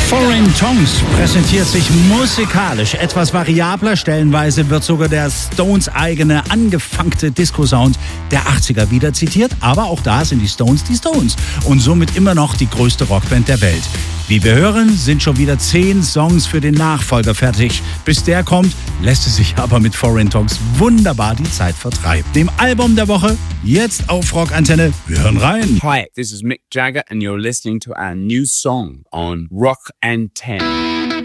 Foreign Tongues präsentiert sich musikalisch etwas variabler. Stellenweise wird sogar der Stones eigene angefangte Disco-Sound der 80er wieder zitiert. Aber auch da sind die Stones und somit immer noch die größte Rockband der Welt. Wie wir hören, sind schon wieder 10 Songs für den Nachfolger fertig. Bis der kommt, lässt es sich aber mit Foreign Tongues wunderbar die Zeit vertreiben. Dem Album der Woche, jetzt auf Rockantenne. Wir hören rein. Hi, this is Mick Jagger and you're listening to our new song on Rock Antenne.